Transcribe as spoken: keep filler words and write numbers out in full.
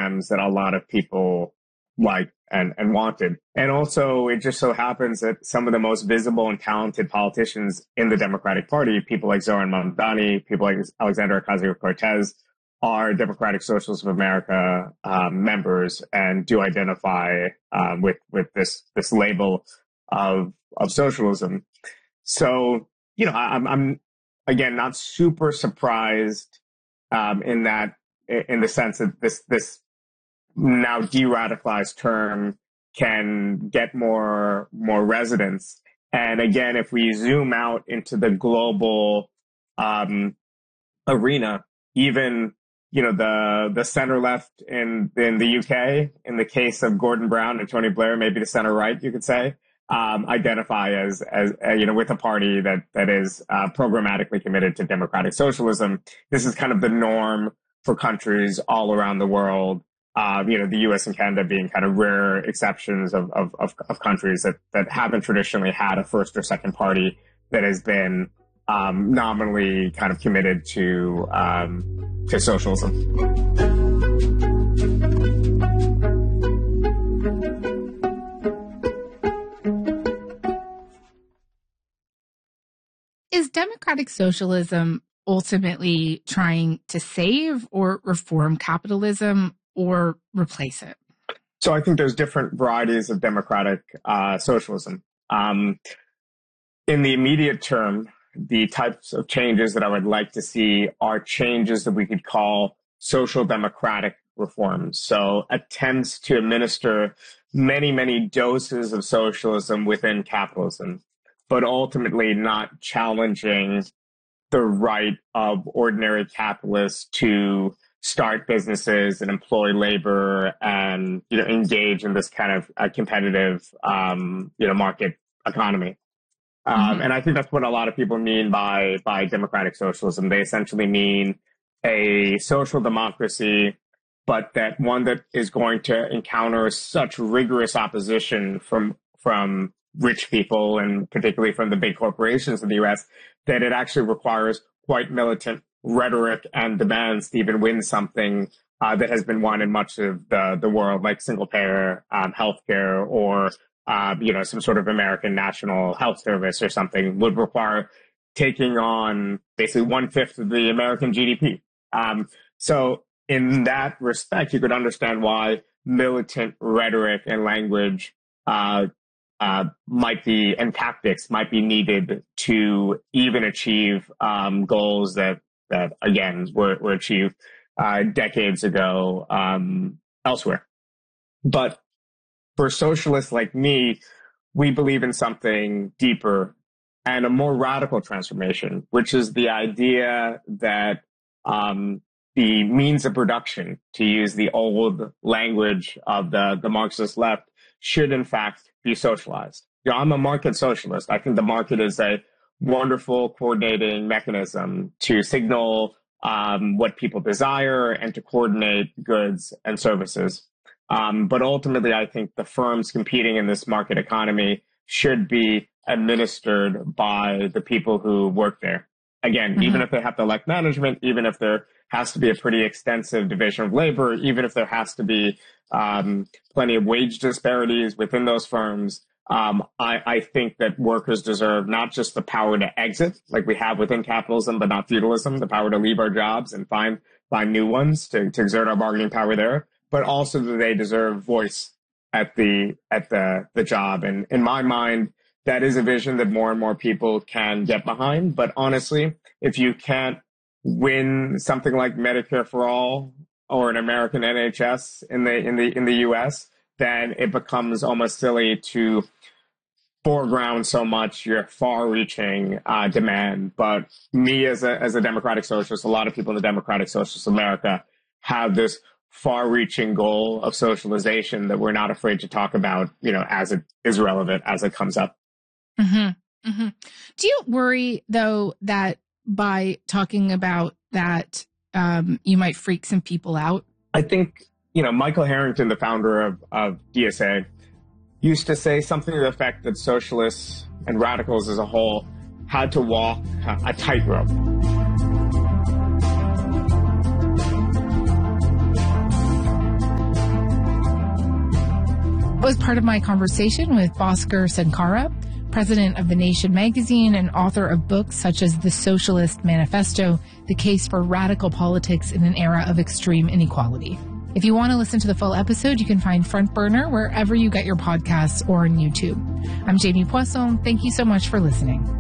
programs that a lot of people liked and, and wanted. And also, it just so happens that some of the most visible and talented politicians in the Democratic Party, people like Zoran Mamdani, people like Alexandria Ocasio-Cortez, are Democratic Socialists of America um, members and do identify um, with with this this label of of socialism. So, you know, I, I'm I'm again not super surprised um, in that in the sense that this this now de-radicalized term can get more more resonance. And again, if we zoom out into the global um, arena, even you know the the center left in in the U K, in the case of Gordon Brown and Tony Blair, maybe the center right, you could say, um, identify as as uh, you know with a party that that is uh, programmatically committed to democratic socialism. This is kind of the norm for countries all around the world. Uh, you know, the U S and Canada being kind of rare exceptions of, of, of, of countries that, that haven't traditionally had a first or second party that has been um, nominally kind of committed to um, to socialism. Is democratic socialism ultimately trying to save or reform capitalism or replace it? So I think there's different varieties of democratic uh, socialism. Um, in the immediate term, the types of changes that I would like to see are changes that we could call social democratic reforms. So attempts to administer many, many doses of socialism within capitalism, but ultimately not challenging the right of ordinary capitalists to start businesses and employ labor and, you know, engage in this kind of uh, competitive, um, you know, market economy. Um, mm-hmm. And I think that's what a lot of people mean by, by democratic socialism. They essentially mean a social democracy, but that one that is going to encounter such rigorous opposition from, from rich people and particularly from the big corporations in the U S that it actually requires quite militant rhetoric and demands to even win something uh, that has been won in much of the, the world, like single-payer um, healthcare or uh, you know some sort of American national health service or something, would require taking on basically one-fifth of the American G D P. Um, so in that respect, you could understand why militant rhetoric and language uh, uh, might be, and tactics might be needed to even achieve um, goals that that, again, were, were achieved uh, decades ago um, elsewhere. But for socialists like me, we believe in something deeper and a more radical transformation, which is the idea that um, the means of production, to use the old language of the, the Marxist left, should in fact be socialized. You know, I'm a market socialist. I think the market is a wonderful coordinating mechanism to signal um, what people desire and to coordinate goods and services. Um, but ultimately, I think the firms competing in this market economy should be administered by the people who work there. Again, mm-hmm. even if they have to elect management, even if there has to be a pretty extensive division of labor, even if there has to be um, plenty of wage disparities within those firms, Um, I, I think that workers deserve not just the power to exit, like we have within capitalism, but not feudalism, the power to leave our jobs and find find new ones to, to exert our bargaining power there, but also that they deserve voice at the at the the job. And in my mind, that is a vision that more and more people can get behind. But honestly, if you can't win something like Medicare for all or an American N H S in the in the in the U S, then it becomes almost silly to foreground so much your far-reaching uh, demand. But me as a as a democratic socialist, a lot of people in the democratic socialist America have this far-reaching goal of socialization that we're not afraid to talk about, you know, as it is relevant, as it comes up. Mm-hmm. Mm-hmm. Do you worry, though, that by talking about that, um, you might freak some people out? I think, you know, Michael Harrington, the founder of, of D S A, used to say something to the effect that socialists and radicals as a whole had to walk a tightrope. was part of my conversation with Bhaskar Sankara, president of The Nation magazine and author of books such as The Socialist Manifesto, The Case for Radical Politics in an Era of Extreme Inequality. If you want to listen to the full episode, you can find Front Burner wherever you get your podcasts or on YouTube. I'm Jamie Poisson. Thank you so much for listening.